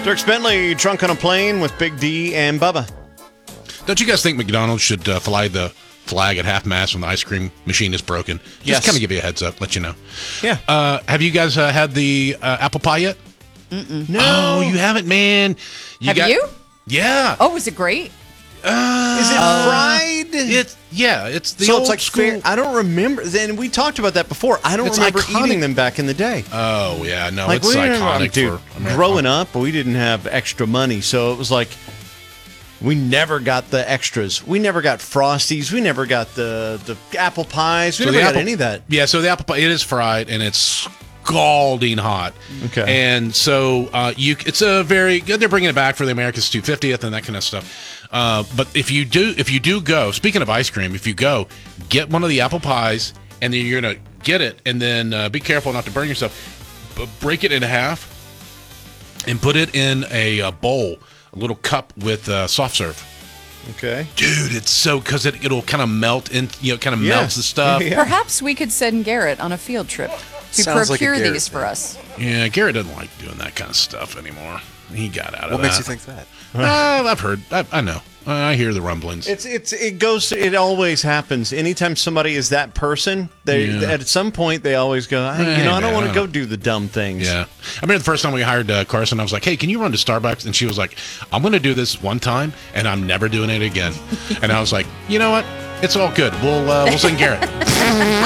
Dirk Bentley, Drunk on a Plane with Big D and Bubba. Don't you guys think McDonald's should fly the flag at half-mast when the ice cream machine is broken? Just Yes. kind of give you a heads up, let you know. Yeah. Have you guys had the apple pie yet? No. Oh, you haven't, man. Have you? Yeah. Oh, was it great? Is it fried? It's the So old it's like school. fair. I don't remember. Then we talked about that before. I don't It's remember iconic. eating them back in the day. Oh yeah, no, Like it's we didn't- iconic dude, for America. growing up, we didn't have extra money, so it was like we never got the extras. We never got Frosties. We never got the apple pies. We So never the got apple- any of that. Yeah, so the apple pie, it is fried and it's scalding hot. Okay. And so it's a very good. They're bringing it back for the America's 250th and that kind of stuff. But if you do go, speaking of ice cream, if you go, get one of the apple pies and then you're gonna get it and then be careful not to burn yourself. But break it in half and put it in a bowl, a little cup with soft serve. Okay. Dude, it's so because it'll kind of melt in, kind of Yeah. melts the stuff. Yeah. Perhaps we could send Garrett on a field trip to Sounds like a procure Garrett these for thing. us. Yeah, Garrett doesn't like doing that kind of stuff anymore. He got out of What that. makes you think that? I've heard. I know. I hear the rumblings. It always happens. Anytime somebody is that person, at some point they always go, I don't want to go do the dumb things. Yeah. I remember the first time we hired Carson, I was like, hey, can you run to Starbucks? And she was like, I'm going to do this one time, and I'm never doing it again. And I was like, you know what? It's all good. We'll send Garrett.